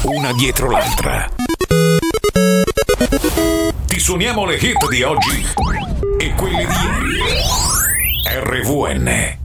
una dietro l'altra. Ti suoniamo le hit di oggi e quelle di ieri. RVN